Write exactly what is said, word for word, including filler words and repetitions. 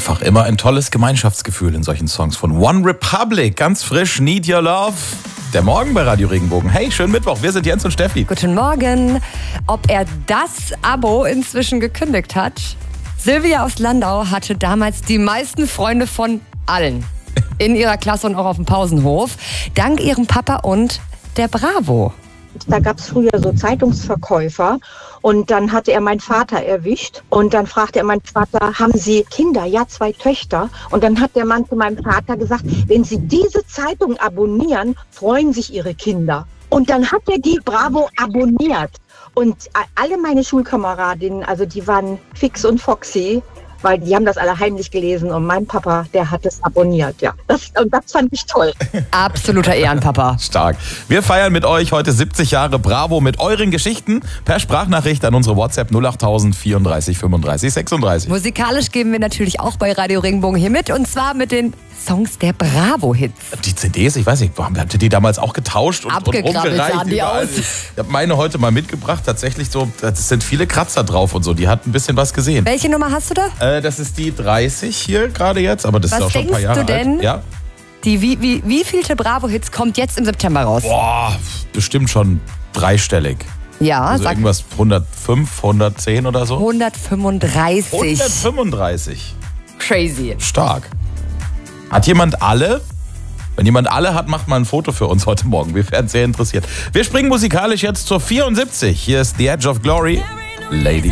Einfach immer ein tolles Gemeinschaftsgefühl in solchen Songs von One Republic. Ganz frisch, Need Your Love. Der Morgen bei Radio Regenbogen. Hey, schönen Mittwoch. Wir sind Jens und Steffi. Guten Morgen. Ob er das Abo inzwischen gekündigt hat? Silvia aus Landau hatte damals die meisten Freunde von allen. In ihrer Klasse und auch auf dem Pausenhof. Dank ihrem Papa und der Bravo. Da gab es früher so Zeitungsverkäufer und dann hatte er meinen Vater erwischt und dann fragte er meinen Vater, haben Sie Kinder? Ja, zwei Töchter. Und dann hat der Mann zu meinem Vater gesagt, wenn Sie diese Zeitung abonnieren, freuen sich Ihre Kinder. Und dann hat er die Bravo abonniert. Und alle meine Schulkameradinnen, also die waren fix und foxy, weil die haben das alle heimlich gelesen und mein Papa, der hat es abonniert, ja. Das, und das fand ich toll. Absoluter Ehrenpapa. Stark. Wir feiern mit euch heute siebzig Jahre Bravo mit euren Geschichten per Sprachnachricht an unsere WhatsApp null achttausend vierunddreißig fünfunddreißig sechsunddreißig. Musikalisch geben wir natürlich auch bei Radio Regenbogen hier mit und zwar mit den Songs der Bravo-Hits. Die C Ds, ich weiß nicht, habt ihr die damals auch getauscht und, und Abgegrabbelt rumgereicht? sahen die überall? aus. Ich habe meine heute mal mitgebracht, tatsächlich so, es sind viele Kratzer drauf und so, die hat ein bisschen was gesehen. Welche Nummer hast du da? Äh, das ist die dreißig hier gerade jetzt, aber das Was ist auch schon ein paar denkst Jahre du denn? alt. Ja? Die wie, wie, wie vielte Bravo-Hits kommt jetzt im September raus? Boah, bestimmt schon dreistellig. Ja, Also sag irgendwas hundertfünf, hundertzehn oder so? hundertfünfunddreißig. hundertfünfunddreißig. Crazy. Stark. Hat jemand alle? Wenn jemand alle hat, macht mal ein Foto für uns heute Morgen. Wir wären sehr interessiert. Wir springen musikalisch jetzt zur vierundsiebzig. Hier ist The Edge of Glory, Lady